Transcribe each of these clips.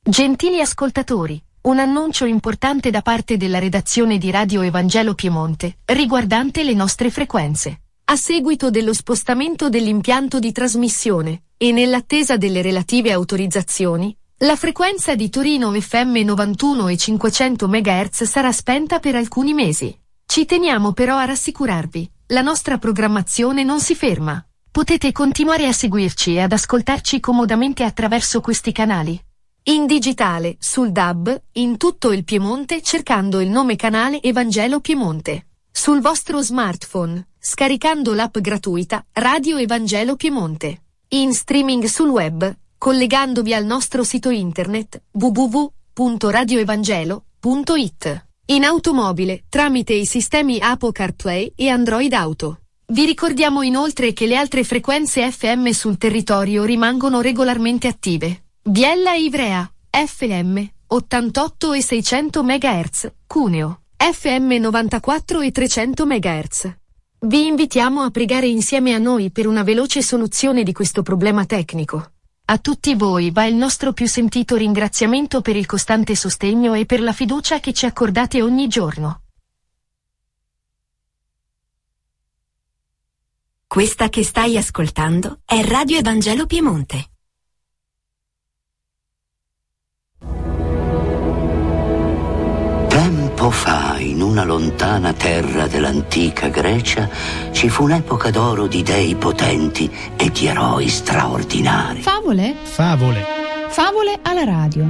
Gentili ascoltatori, un annuncio importante da parte della redazione di Radio Evangelo Piemonte, riguardante le nostre frequenze. A seguito dello spostamento dell'impianto di trasmissione, e nell'attesa delle relative autorizzazioni, la frequenza di Torino FM 91 e 500 MHz sarà spenta per alcuni mesi. Ci teniamo però a rassicurarvi, la nostra programmazione non si ferma. Potete continuare a seguirci e ad ascoltarci comodamente attraverso questi canali. In digitale, sul DAB, in tutto il Piemonte cercando il nome canale Evangelo Piemonte. Sul vostro smartphone, scaricando l'app gratuita Radio Evangelo Piemonte. In streaming sul web, collegandovi al nostro sito internet www.radioevangelo.it. In automobile, tramite i sistemi Apple CarPlay e Android Auto. Vi ricordiamo inoltre che le altre frequenze FM sul territorio rimangono regolarmente attive. Biella e Ivrea, FM, 88 e 600 MHz, Cuneo, FM 94 e 300 MHz. Vi invitiamo a pregare insieme a noi per una veloce soluzione di questo problema tecnico. A tutti voi va il nostro più sentito ringraziamento per il costante sostegno e per la fiducia che ci accordate ogni giorno. Questa che stai ascoltando è Radio Evangelo Piemonte. Tempo fa, in una lontana terra dell'antica Grecia, ci fu un'epoca d'oro di dei potenti e di eroi straordinari. Favole? Favole. Favole alla radio.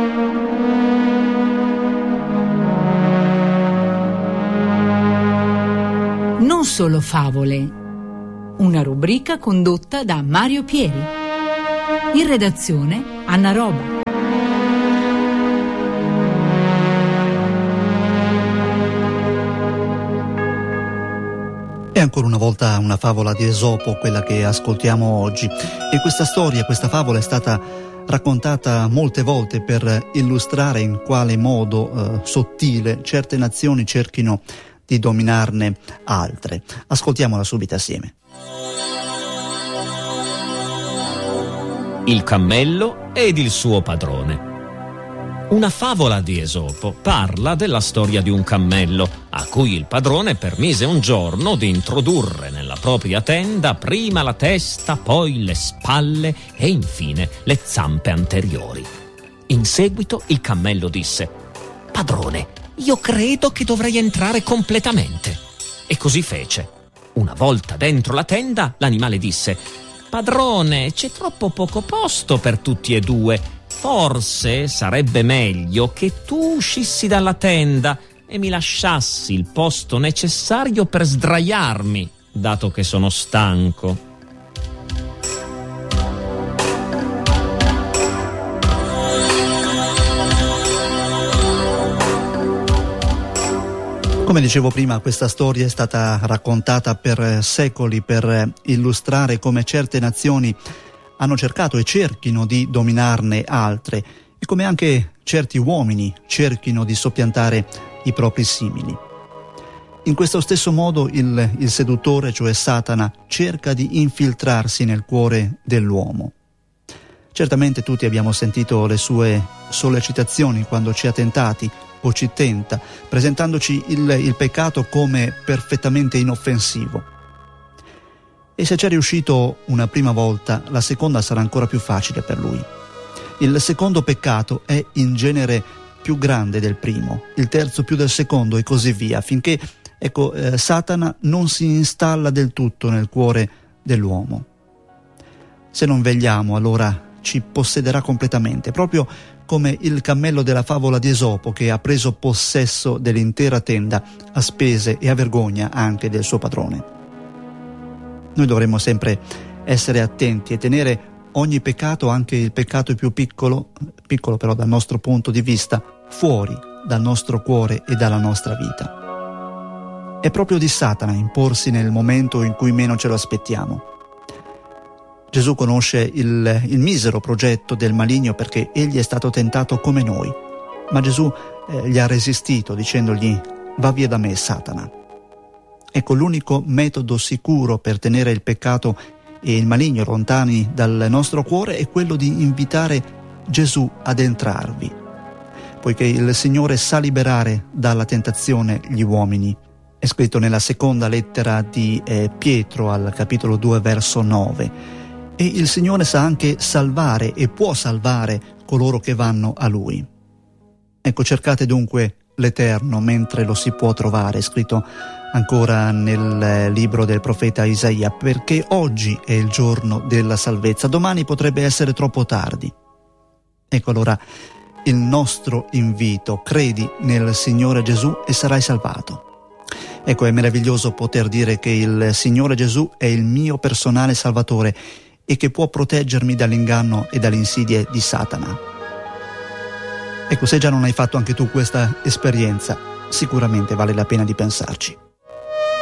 Non solo favole. Una rubrica condotta da Mario Pieri. In redazione Anna Roba. È ancora una volta una favola di Esopo quella che ascoltiamo oggi, e questa storia, questa favola è stata raccontata molte volte per illustrare in quale modo sottile certe nazioni cerchino di dominarne altre. Ascoltiamola subito assieme. Il cammello ed il suo padrone. Una favola di Esopo parla della storia di un cammello a cui il padrone permise un giorno di introdurre nella propria tenda prima la testa, poi le spalle e infine le zampe anteriori. In seguito il cammello disse: «Padrone, io credo che dovrei entrare completamente». E così fece. Una volta dentro la tenda, l'animale disse: «Padrone, c'è troppo poco posto per tutti e due. Forse sarebbe meglio che tu uscissi dalla tenda e mi lasciassi il posto necessario per sdraiarmi, dato che sono stanco». Come dicevo prima, questa storia è stata raccontata per secoli per illustrare come certe nazioni hanno cercato e cerchino di dominarne altre, e come anche certi uomini cerchino di soppiantare i propri simili. In questo stesso modo il seduttore, cioè Satana, cerca di infiltrarsi nel cuore dell'uomo. Certamente tutti abbiamo sentito le sue sollecitazioni quando ci ha tentati o ci tenta, presentandoci il peccato come perfettamente inoffensivo. E se ci è riuscito una prima volta, la seconda sarà ancora più facile per lui. Il secondo peccato è in genere più grande del primo, il terzo più del secondo e così via, finché Satana non si installa del tutto nel cuore dell'uomo. Se non vegliamo, allora ci possederà completamente, proprio come il cammello della favola di Esopo, che ha preso possesso dell'intera tenda a spese e a vergogna anche del suo padrone. Noi dovremmo sempre essere attenti e tenere ogni peccato, anche il peccato più piccolo però dal nostro punto di vista, fuori dal nostro cuore e dalla nostra vita. È proprio di Satana imporsi nel momento in cui meno ce lo aspettiamo. Gesù conosce il misero progetto del maligno perché egli è stato tentato come noi, ma Gesù gli ha resistito dicendogli: «Va via da me, Satana». Ecco, l'unico metodo sicuro per tenere il peccato e il maligno lontani dal nostro cuore è quello di invitare Gesù ad entrarvi, poiché il Signore sa liberare dalla tentazione gli uomini. È scritto nella seconda lettera di Pietro al capitolo 2 verso 9. E il Signore sa anche salvare e può salvare coloro che vanno a Lui. Ecco, cercate dunque l'Eterno mentre lo si può trovare, è scritto ancora nel libro del profeta Isaia, perché oggi è il giorno della salvezza, domani potrebbe essere troppo tardi. Ecco allora il nostro invito: credi nel Signore Gesù e sarai salvato. Ecco, è meraviglioso poter dire che il Signore Gesù è il mio personale Salvatore e che può proteggermi dall'inganno e dalle insidie di Satana. Ecco, se già non hai fatto anche tu questa esperienza, sicuramente vale la pena di pensarci.